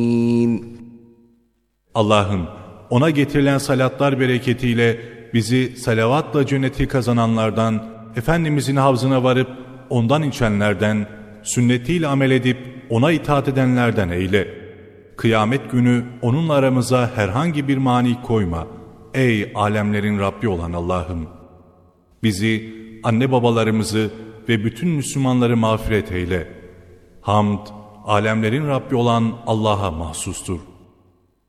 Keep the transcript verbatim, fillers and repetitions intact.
Allah'ım ona getirilen salatlar bereketiyle bizi salavatla cenneti kazananlardan, Efendimizin havzına varıp ondan içenlerden, sünnetiyle amel edip ona itaat edenlerden eyle. Kıyamet günü onunla aramıza herhangi bir mani koyma. Ey alemlerin Rabbi olan Allah'ım! Bizi, anne babalarımızı ve bütün Müslümanları mağfiret eyle. Hamd, alemlerin Rabbi olan Allah'a mahsustur.